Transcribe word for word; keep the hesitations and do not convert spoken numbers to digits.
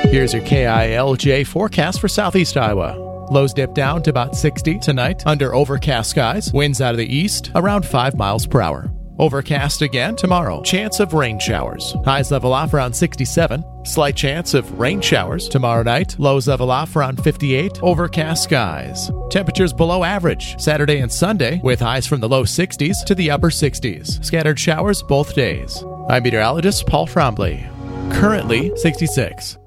Here's your K I L J forecast for southeast Iowa. Lows dip down to about sixty tonight under overcast skies. Winds out of the east around five miles per hour. Overcast again tomorrow. Chance of rain showers. Highs level off around sixty-seven. Slight chance of rain showers tomorrow night. Lows level off around fifty-eight. Overcast skies. Temperatures below average Saturday and Sunday with highs from the low sixties to the upper sixties. Scattered showers both days. I'm meteorologist Paul Trombley. Currently sixty-six.